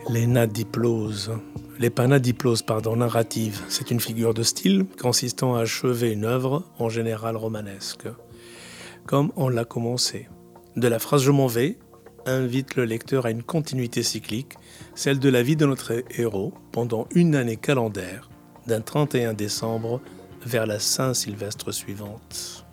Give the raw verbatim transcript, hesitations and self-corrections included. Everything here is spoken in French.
L'énadiplose. L'épanadiplose, pardon, narrative, c'est une figure de style consistant à achever une œuvre, en général romanesque, comme on l'a commencé. De la phrase « je m'en vais » invite le lecteur à une continuité cyclique, celle de la vie de notre héros pendant une année calendaire, d'un trente et un décembre vers la Saint-Sylvestre suivante.